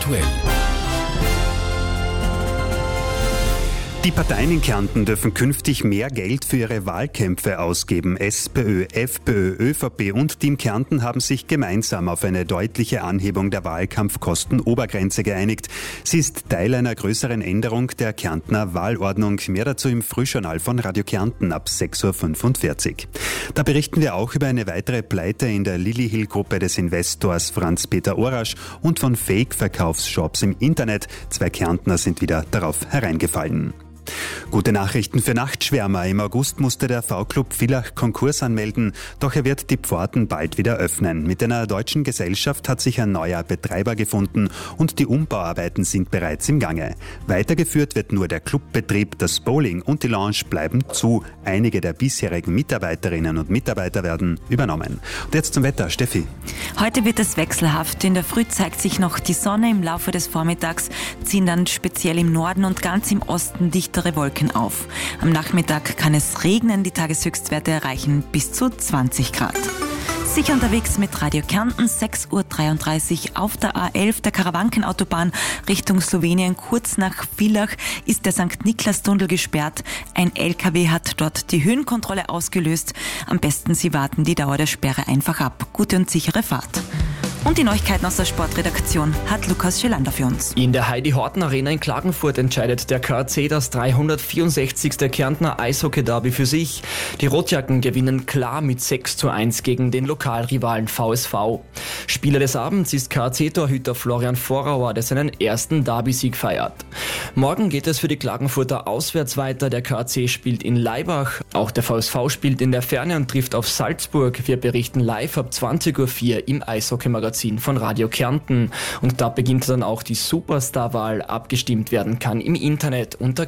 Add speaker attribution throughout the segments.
Speaker 1: aktuell.
Speaker 2: Die Parteien in Kärnten dürfen künftig mehr Geld für ihre Wahlkämpfe ausgeben. SPÖ, FPÖ, ÖVP und Team Kärnten haben sich gemeinsam auf eine deutliche Anhebung der Wahlkampfkostenobergrenze geeinigt. Sie ist Teil einer größeren Änderung der Kärntner Wahlordnung. Mehr dazu im Frühjournal von Radio Kärnten ab 6.45 Uhr. Da berichten wir auch über eine weitere Pleite in der Lilly-Hill-Gruppe des Investors Franz-Peter Orasch und von Fake-Verkaufsshops im Internet. 2 Kärntner sind wieder darauf hereingefallen. Gute Nachrichten für Nachtschwärmer. Im August musste der V-Club Villach Konkurs anmelden, doch er wird die Pforten bald wieder öffnen. Mit einer deutschen Gesellschaft hat sich ein neuer Betreiber gefunden und die Umbauarbeiten sind bereits im Gange. Weitergeführt wird nur der Clubbetrieb, das Bowling und die Lounge bleiben zu. Einige der bisherigen Mitarbeiterinnen und Mitarbeiter werden übernommen. Und jetzt zum Wetter, Steffi.
Speaker 3: Heute wird es wechselhaft. In der Früh zeigt sich noch die Sonne, im Laufe des Vormittags ziehen dann speziell im Norden und ganz im Osten dichtere Wolken auf. Am Nachmittag kann es regnen, die Tageshöchstwerte erreichen bis zu 20 Grad. Sicher unterwegs mit Radio Kärnten, 6.33 Uhr auf der A11 der Karawankenautobahn Richtung Slowenien. Kurz nach Villach ist der St. Niklas-Tunnel gesperrt. Ein LKW hat dort die Höhenkontrolle ausgelöst. Am besten Sie warten die Dauer der Sperre einfach ab. Gute und sichere Fahrt. Und die Neuigkeiten aus der Sportredaktion hat Lukas Schelander für uns.
Speaker 4: In der Heidi-Horten-Arena in Klagenfurt entscheidet der KAC das 364. Kärntner Eishockey-Derby für sich. Die Rotjacken gewinnen klar mit 6:1 gegen den Lokalrivalen VSV. Spieler des Abends ist KAC-Torhüter Florian Vorauer, der seinen ersten Derby-Sieg feiert. Morgen geht es für die Klagenfurter auswärts weiter. Der KAC spielt in Laibach. Auch der VSV spielt in der Ferne und trifft auf Salzburg. Wir berichten live ab 20.04 Uhr im Eishockey-Magazin von Radio Kärnten. Und da beginnt dann auch die Superstar-Wahl. Abgestimmt werden kann im Internet unter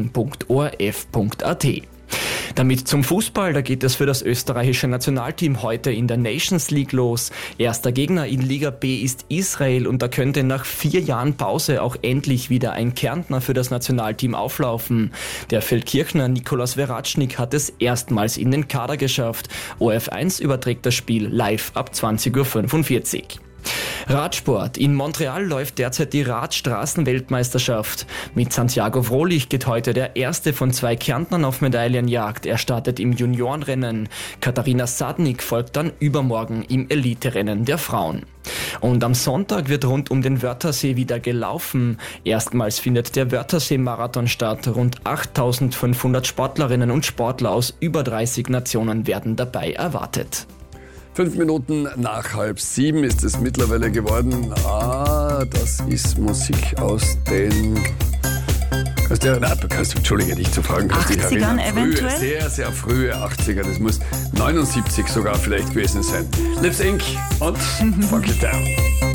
Speaker 4: kärnten.orf.at. Damit zum Fußball, da geht es für das österreichische Nationalteam heute in der Nations League los. Erster Gegner in Liga B ist Israel und da könnte nach 4 Jahren Pause auch endlich wieder ein Kärntner für das Nationalteam auflaufen. Der Feldkirchner Nikolaus Veratschnik hat es erstmals in den Kader geschafft. ORF1 überträgt das Spiel live ab 20.45 Uhr. Radsport. In Montreal läuft derzeit die Radstraßenweltmeisterschaft. Mit Santiago Vrolich geht heute der erste von 2 Kärntnern auf Medaillenjagd. Er startet im Juniorenrennen. Katharina Sadnik folgt dann übermorgen im Eliterennen der Frauen. Und am Sonntag wird rund um den Wörthersee wieder gelaufen. Erstmals findet der Wörthersee-Marathon statt. Rund 8.500 Sportlerinnen und Sportler aus über 30 Nationen werden dabei erwartet.
Speaker 5: 5 Minuten nach 6:30 ist es mittlerweile geworden. Das ist Musik aus den... Entschuldige, dich zu fragen.
Speaker 3: 80ern eventuell?
Speaker 5: Sehr, sehr frühe 80er. Das muss 79 sogar vielleicht gewesen sein. Lips Inc. und Funky Town.